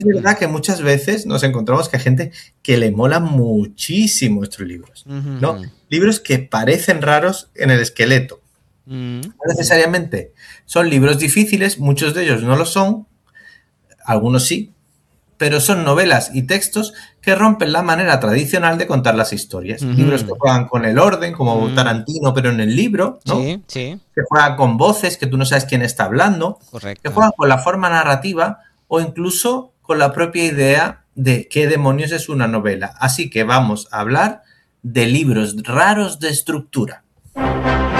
Es verdad que muchas veces nos encontramos que hay gente que le mola muchísimo estos libros, Ujú, ¿no? ujú. Libros que parecen raros en el esqueleto. Mm, No necesariamente son libros difíciles, muchos de ellos no lo son, algunos sí, pero son novelas y textos que rompen la manera tradicional de contar las historias. Libros que ujú. juegan con el orden, como Mm, Tarantino, pero en el libro, ¿no? sí, sí, Que juegan con voces, que tú no sabes quién está hablando, que correcto. juegan con la forma narrativa o incluso con la propia idea de qué demonios es una novela. Así que vamos a hablar de libros raros de estructura.